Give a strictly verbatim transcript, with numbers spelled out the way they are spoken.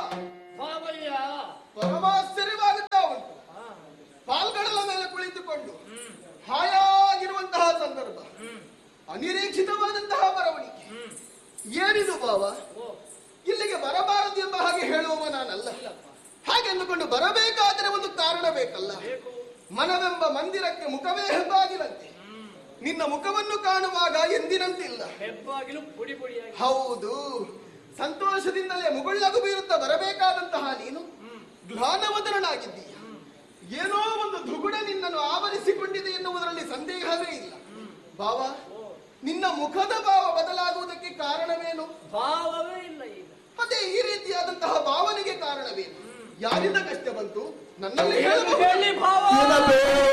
ಭಾವಯ್ಯ ಪರಮಾಶ್ಚರ್ಯವಾಗುತ್ತಾ ಉಂಟು. ಪಾಲ್ಗಡಲ ಮೇಲೆ ಕುಳಿತುಕೊಂಡು ಹಾಯಾಗಿರುವಂತಹ ಸಂದರ್ಭ, ಅನಿರೀಕ್ಷಿತವಾದಂತಹ ಬರವಣಿಗೆ. ಏನಿದು ಭಾವ? ಇಲ್ಲಿಗೆ ಬರಬಾರದು ಎಂಬ ಹಾಗೆ ಹೇಳುವವ ನಾನಲ್ಲ. ಹಾಗೆಂದುಕೊಂಡು ಬರಬೇಕಾದರೆ ಒಂದು ಕಾರಣ ಬೇಕಲ್ಲ. ಮನವೆಂಬ ಮಂದಿರಕ್ಕೆ ಮುಖವೇ ಹೆಬ್ಬಾಗಿಲಂತೆ. ನಿನ್ನ ಮುಖವನ್ನು ಕಾಣುವಾಗ ಎಂದಿನಂತಿಲ್ಲ. ಹೌದು, ಸಂತೋಷದಿಂದಲೇ ಮುಗುಳ್ಳಗು ಬೀರುತ್ತಾ ಬರಬೇಕಾದಂತಹ ನೀನು ಗ್ಲಾನವತರನಾಗಿದ್ದೀಯ. ಏನೋ ಒಂದು ದುಗುಡ ನಿನ್ನನ್ನು ಆವರಿಸಿಕೊಂಡಿದೆ ಎನ್ನುವುದರಲ್ಲಿ ಸಂದೇಹವೇ ಇಲ್ಲ. ಭಾವ, ನಿನ್ನ ಮುಖದ ಭಾವ ಬದಲಾಗುವುದಕ್ಕೆ ಕಾರಣವೇನು? ಭಾವವೇ ಇಲ್ಲ. ಈಗ ಅದೇ ಈ ರೀತಿಯಾದಂತಹ ಭಾವನೆಗೆ ಕಾರಣವೇನು? ಯಾರಿಂದ ಕಷ್ಟ ಬಂತು? ನನ್ನಲ್ಲಿ ಹೇಳಬಹುದು.